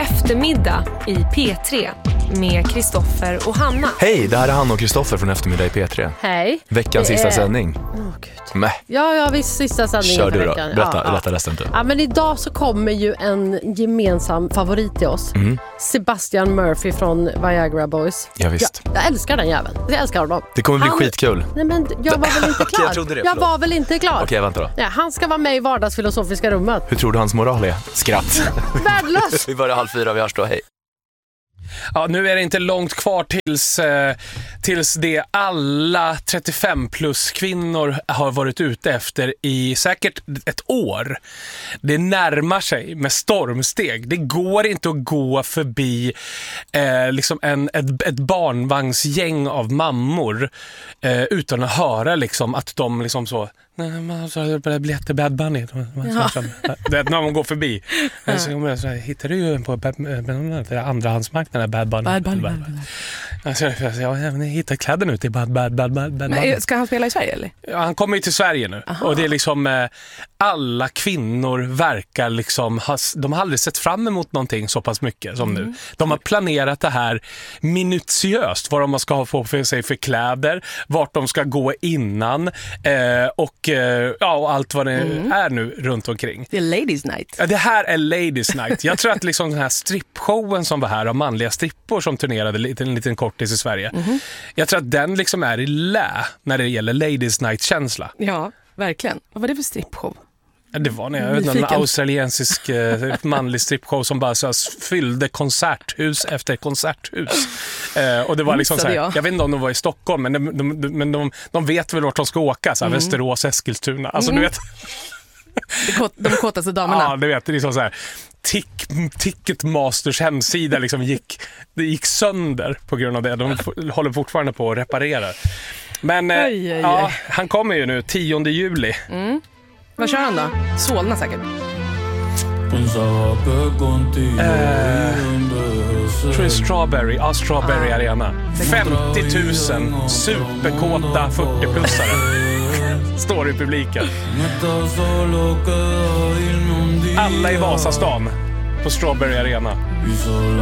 Eftermiddag i P3 med Kristoffer och Hanna. Hej, det här är Hanna och Kristoffer från Eftermiddag i P3. Hej. Veckans sista sändning. Gud. Ja, visst, sista sändningen. Kör du då, veckan. berätta resten du. Ja, men idag så kommer ju en gemensam favorit till oss. Sebastian Murphy från Viagra Boys. Ja, visst. Jag älskar den jäveln. Jag älskar honom. Det kommer bli skitkul. Nej, men jag var väl inte klar. Jag trodde det, jag var väl inte klar. Okej, vänta då. Ja, han ska vara med i vardagsfilosofiska rummet. Hur tror du hans moral är? Skratt. Värdelös. Vi börjar 3:30, vi hörs då, hej. Ja, nu är det inte långt kvar tills det alla 35 plus kvinnor har varit ute efter i säkert ett år. Det närmar sig med stormsteg. Det går inte att gå förbi liksom ett barnvagnsgäng av mammor utan att höra liksom att de liksom så... Det blir jätte Bad Bunny. När man går förbi så hittar du ju på andrahandsmarknaden Bad Bunny. Jag hittar kläder nu till Bad Bunny. Ska han spela i Sverige eller? Ja, han kommer ju till Sverige nu. Aha. Och det är liksom alla kvinnor verkar liksom de har aldrig sett fram emot någonting så pass mycket som nu. De har planerat det här minutiöst, vad de ska ha på sig för kläder, vart de ska gå innan och allt vad det är nu runt omkring. Det är Ladies Night. Ja, det här är Ladies Night. Jag tror att liksom den här strippshowen som var här av manliga strippor som turnerade en liten kortis i Sverige. Jag tror att den liksom är i när det gäller Ladies Night-känsla. Ja, verkligen. Vad var det för strippshow? Det var en australiensisk manlig strippshow som bara så fyllde konserthus efter konserthus. Och det var liksom så här, jag vet inte om de var i Stockholm, men de vet väl vart de ska åka, så här, Västerås, Eskilstuna. Alltså du vet. De kåtaste damerna. Ja, du vet, det är liksom så här. Ticketmasters hemsida liksom gick sönder på grund av det. De håller fortfarande på att reparera. Men ja, han kommer ju nu 10 juli. Vad kör han då? Solna säkert. Tror Strawberry Arena. 50 000 superkåta 40-plussare står i publiken. Alla i Vasastan på Strawberry Arena.